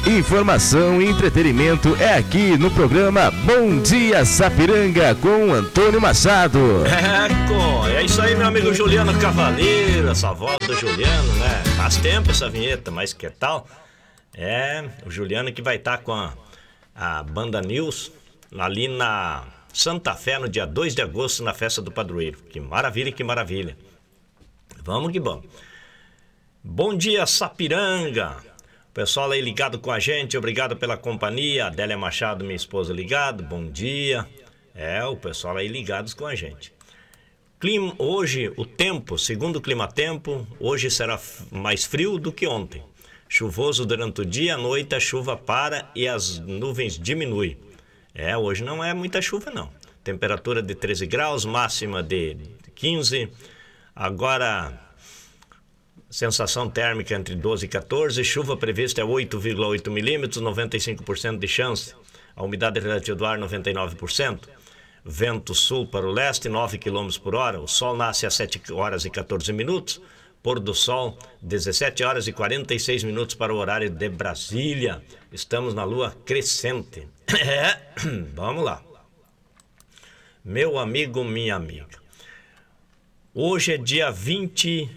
Informação e entretenimento é aqui no programa Bom Dia Sapiranga com Antônio Machado. É isso aí, meu amigo Juliano Cavaleiro, essa voz do Juliano, né? Faz tempo essa vinheta, mas que tal? É, o Juliano que vai estar com a Banda News ali na Santa Fé no dia 2 de agosto na festa do padroeiro. Que maravilha, que maravilha. Vamos que vamos. Bom dia, Sapiranga. Pessoal aí ligado com a gente, obrigado pela companhia. Adélia Machado, minha esposa, ligado, bom dia. O pessoal aí ligados com a gente. Clima, hoje, o tempo, segundo o Climatempo, hoje será mais frio do que ontem. Chuvoso durante o dia, à noite a chuva para e as nuvens diminuem. Hoje não é muita chuva não. Temperatura de 13 graus, máxima de 15. Agora... sensação térmica entre 12 e 14, chuva prevista é 8,8 milímetros, 95% de chance. A umidade relativa do ar 99%. Vento sul para o leste, 9 km por hora. O sol nasce às 7 horas e 14 minutos. Pôr do sol, 17 horas e 46 minutos para o horário de Brasília. Estamos na lua crescente. Vamos lá. Meu amigo, minha amiga. Hoje é dia 23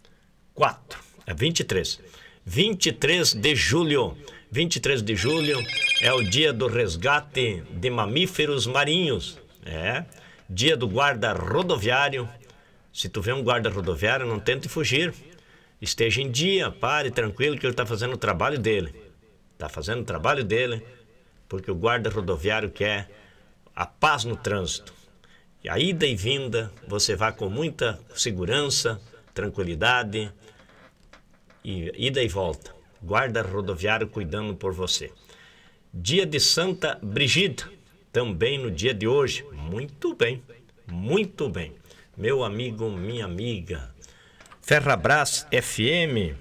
de julho. 23 de julho é o dia do resgate de mamíferos marinhos. Dia do guarda rodoviário. Se tu vê um guarda rodoviário, não tente fugir. Esteja em dia, pare tranquilo que ele está fazendo o trabalho dele. Está fazendo o trabalho dele, porque o guarda rodoviário quer a paz no trânsito. E a ida e vinda, você vai com muita segurança, tranquilidade, e ida e volta. Guarda rodoviário cuidando por você. Dia de Santa Brigida, também no dia de hoje. Muito bem, muito bem. Meu amigo, minha amiga. Ferrabras FM.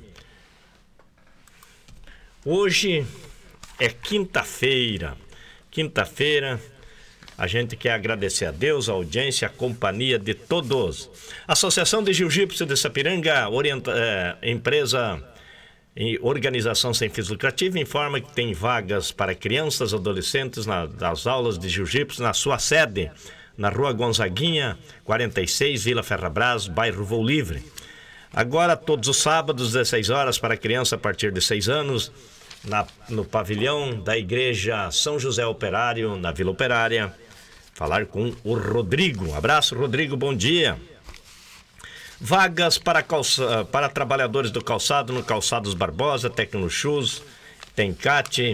Hoje é quinta-feira. Quinta-feira. A gente quer agradecer a Deus, a audiência, a companhia de todos. Associação de Jiu-Jitsu de Sapiranga, empresa e organização sem fins lucrativos, informa que tem vagas para crianças e adolescentes das aulas de Jiu-Jitsu na sua sede, na Rua Gonzaguinha, 46, Vila Ferrabras, bairro Voo Livre. Agora, todos os sábados, 16 horas, para criança a partir de 6 anos, no pavilhão da Igreja São José Operário, na Vila Operária. Falar com o Rodrigo. Abraço, Rodrigo, bom dia. Vagas para trabalhadores do calçado, no Calçados Barbosa, Tecnoshoes, Tencate,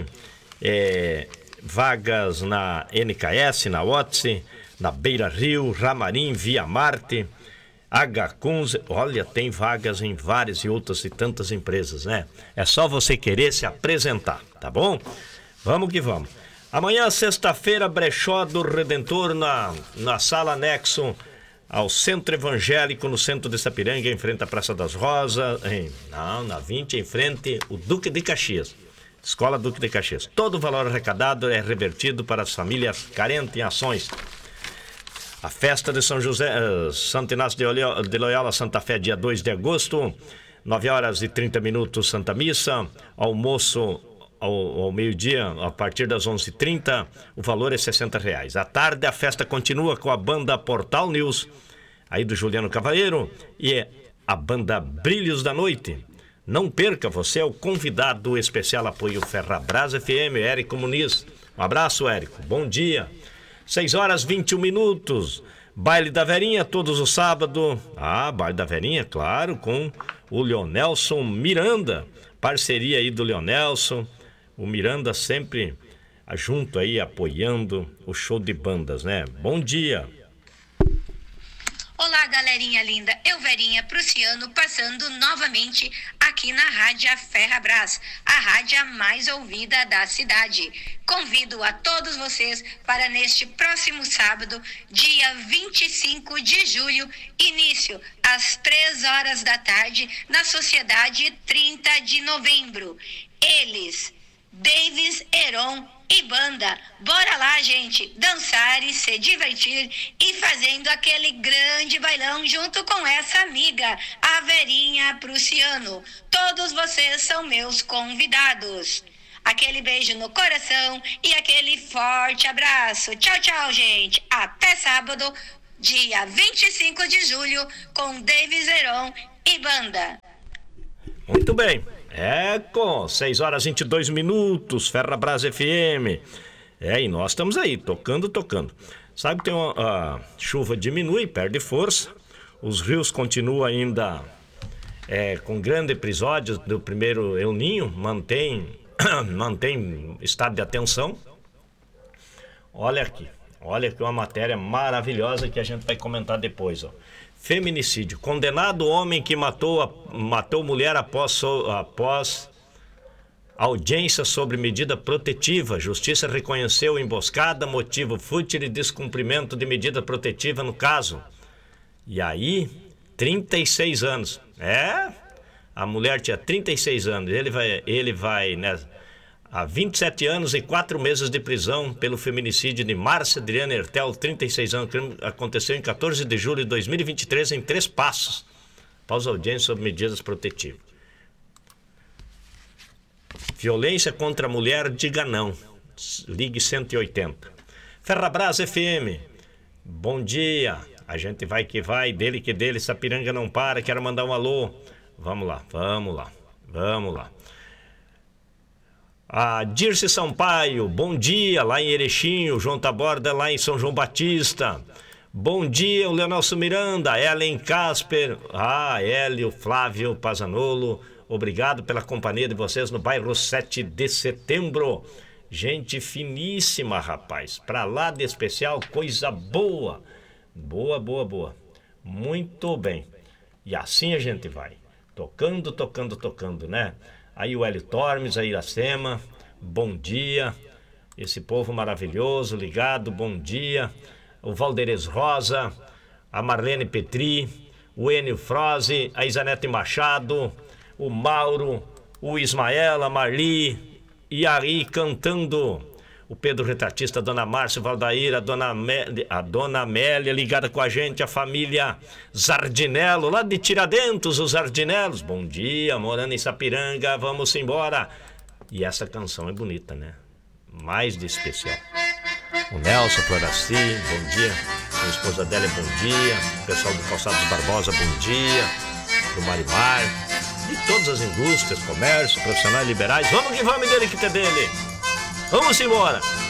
vagas na NKS, na Otsi, na Beira Rio, Ramarim, Via Marte, H15, olha, tem vagas em várias e outras e tantas empresas, né? É só você querer se apresentar, tá bom? Vamos que vamos. Amanhã, sexta-feira, Brechó do Redentor, na sala anexo ao Centro Evangélico, no centro de Sapiranga, em frente à Praça das Rosas, na 20, em frente o Duque de Caxias. Escola Duque de Caxias. Todo o valor arrecadado é revertido para as famílias carentes em ações. A festa de São José, Santo Inácio de Loyola, Santa Fé, dia 2 de agosto, 9 horas e 30 minutos, Santa Missa, almoço ao meio-dia, a partir das 11h30, o valor é R$60. À tarde, a festa continua com a banda Portal News, aí do Juliano Cavaleiro, e a banda Brilhos da Noite. Não perca, você é o convidado especial. Apoio Ferrabras FM, Érico Muniz. Um abraço, Érico, bom dia. 6 horas 21 minutos. Baile da Verinha, todos os sábados. Baile da Verinha, claro, com o Leonelson Miranda. Parceria aí do Leonelson. O Miranda sempre junto aí, apoiando o show de bandas, né? Bom dia. Olá, galerinha linda, eu Verinha Prussiano passando novamente aqui na Rádio Ferrabras, a rádio mais ouvida da cidade. Convido a todos vocês para neste próximo sábado, dia 25 de julho, início às 3 horas da tarde, na Sociedade 30 de Novembro. Eles, Davis Heron e banda. Bora lá, gente, dançar e se divertir e fazendo aquele grande bailão junto com essa amiga, a Verinha Prussiano. Todos vocês são meus convidados. Aquele beijo no coração e aquele forte abraço. Tchau, tchau, gente. Até sábado, dia 25 de julho, com Davis Heron e banda. Muito bem. Com 6 horas e 22 minutos, Ferrabras FM. E nós estamos aí, tocando. Sabe que tem a chuva diminui, perde força. Os rios continuam ainda com grandes episódios do primeiro El Niño, mantém estado de atenção. Olha aqui uma matéria maravilhosa que a gente vai comentar depois, ó. Feminicídio. Condenado homem que matou mulher após audiência sobre medida protetiva. Justiça reconheceu emboscada, motivo fútil e descumprimento de medida protetiva no caso. E aí, 36 anos. A mulher tinha 36 anos. Ele vai né, a 27 anos e 4 meses de prisão pelo feminicídio de Márcia Adriana Hertel, 36 anos. O crime aconteceu em 14 de julho de 2023 em 3 Passos, após audiência sobre medidas protetivas. Violência contra a mulher, diga não. Ligue 180. Ferrabras FM. Bom dia. A gente vai que vai, dele que dele, Sapiranga não para. Quero mandar um alô. Vamos lá. A Dirce Sampaio, bom dia, lá em Erechim. João Taborda, lá em São João Batista. Bom dia, o Leonelson Miranda, Ellen Casper, Hélio, Flávio Pazanolo. Obrigado pela companhia de vocês no bairro 7 de Setembro. Gente finíssima, rapaz. Pra lá de especial, coisa boa. Boa. Muito bem. E assim a gente vai. Tocando, né? Aí o Hélio Tormes, a Iracema, bom dia. Esse povo maravilhoso, ligado, bom dia. O Valderes Rosa, a Marlene Petri, o Enio Froze, a Isanete Machado, o Mauro, o Ismael, a Marli, e aí cantando o Pedro Retratista, a Dona Márcia, o Valdair, a Dona Amélia ligada com a gente, a família Zardinello, lá de Tiradentes, os Zardinelos, bom dia, morando em Sapiranga, vamos embora. E essa canção é bonita, né? Mais de especial. O Nelson Floraci, bom dia. A esposa dela é bom dia. O pessoal do Calçados Barbosa, bom dia. Do Marimar, de todas as indústrias, comércio, profissionais liberais. Vamos que vamos, dele que tem dele. Vamos embora.